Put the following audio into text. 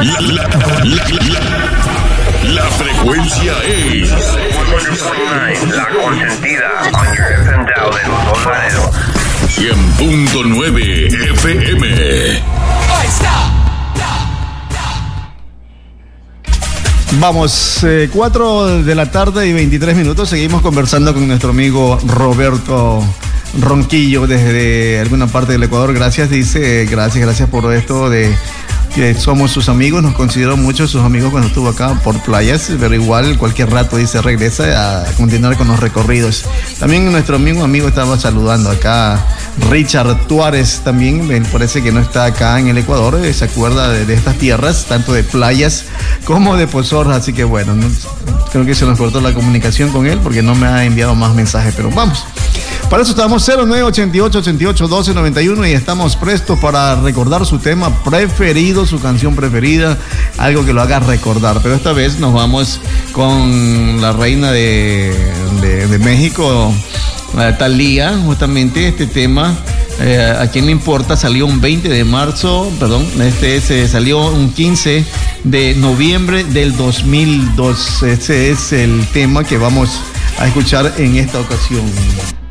La frecuencia es La consentida. On your FM dial de los Olaneros. 100.9 FM. Vamos, 4 de la tarde y 23 minutos. Seguimos conversando con nuestro amigo Roberto Ronquillo desde alguna parte del Ecuador. Gracias, dice, gracias por esto de que somos sus amigos. Nos consideró mucho sus amigos cuando estuvo acá por playas, pero igual cualquier rato, dice, regresa a continuar con los recorridos. También nuestro amigo estaba saludando acá, Richard Tuárez, también me parece que no está acá en el Ecuador, se acuerda de estas tierras, tanto de playas como de Pozorra, así que bueno, creo que se nos cortó la comunicación con él porque no me ha enviado más mensajes, pero vamos. Para eso estamos 0988-88-1291 y estamos prestos para recordar su tema preferido, su canción preferida, algo que lo haga recordar. Pero esta vez nos vamos con la reina de México, Thalía, justamente este tema. ¿A quién le importa? Salió un 20 de marzo, perdón, salió un 15 de noviembre del 2002. Ese es el tema que vamos a escuchar en esta ocasión.